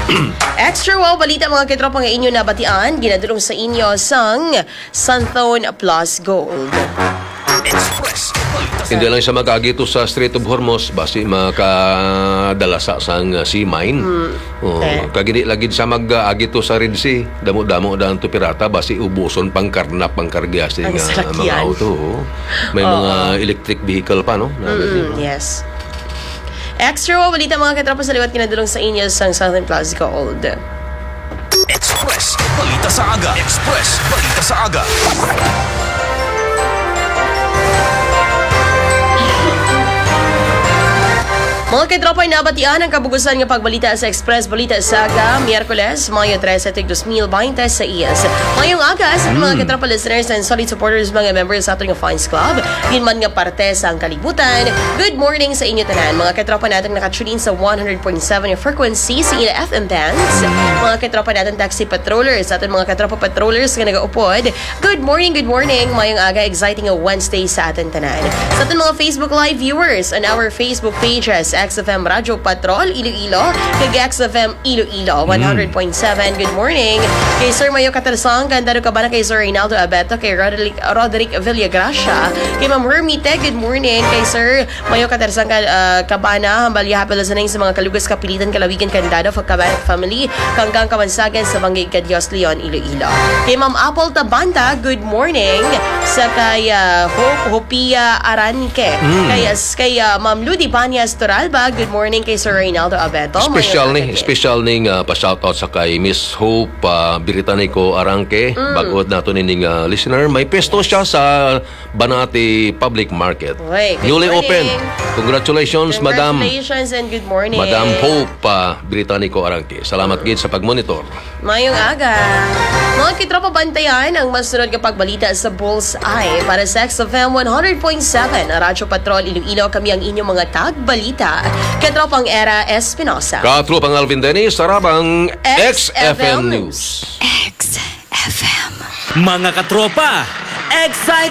Extra wow balita mga kitropa nga inyo nabatian, ginadulong sa inyo sang Sunthone Plus Gold. Hindi lang siya mag-agito sa Strait of Hormuz basi makadalasa sang sea mine. Kagini lagi siya mag-agito sa Red Sea. Damo-damo daan to pirata basi ubuson pangkarnap pangkargyas nga mga auto. May mga electric vehicle pa no. Yes. Extra wow balita mga kitropa sa liwat ginadulong sa inyo sang Sunthone Plus Gold. Express Balita sa Aga. Express Balita sa Aga. Mga kitropa, nabatian ang kabugusan ng pagbalita sa Express Balita Saga, Miyerkules, Mayo 13, 2026. Ngayong aga sa mga kitropa listeners and solid supporters, mga members sa ating Fines Club, yun man nga parte sa ang kalibutan. Good morning sa inyo tanan. Mga kitropa natin nakatune in sa 100.7 yung frequency sa ila FM bands. Mga kitropa natin taxi patrollers, atin mga kitropa patrollers nga nag-upod. Good morning, mayong aga, exciting a Wednesday sa atin tanan. Sa atin mga Facebook Live viewers on our Facebook pages, XFM Radyo Patrol Iloilo, kag XFM Iloilo 100.7. Good morning kay Sir Mayo Katarsang, kandado ka ba na kay Sir Reynaldo Abeto, kay Roderick Villagracia, kay Ma'am Hermite. Good morning kay Sir Mayo Katarsang, kabana hambalya hapela sa mga kalugas kapilitan kalawigan kandado for Kabanak family kanggang kamansagan sa Banggig Kadios Leon Iloilo. Kay Ma'am Apple Tabanta, good morning sa kay Hopia Aranque, kay Ma'am Ludi Panyas Toral. Good morning kay Sir Reynaldo Abeto. Special ning pa-shoutout sa kay Miss Hope Britannico Arangke. Bagot nato ning listener. May pesto siya sa Banati Public Market. Newly open. Congratulations, Madam. Congratulations and good morning. Madam Hope Britannico Arangke. Salamat gid sa pagmonitor. Mayong aga. Mga kitropa, bantayan ang masunod kapag balita sa Bullseye para sa XFM 100.7 Radyo Patrol Iloilo. Kami ang inyong mga tagbalita. Katropang Era Espinosa. Katropang Alvin Dennis, sarabang XFM News. XFM. Mga katropa, excite